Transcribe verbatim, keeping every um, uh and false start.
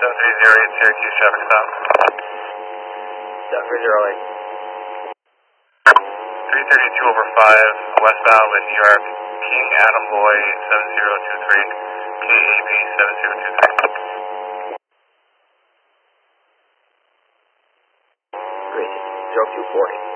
seven three zero eight Syracuse traffic stop. seven three zero eight. three thirty-two over five, westbound with New York, King Adam Boy seven zero two three, K A B seven zero two three. Great, zero two forty.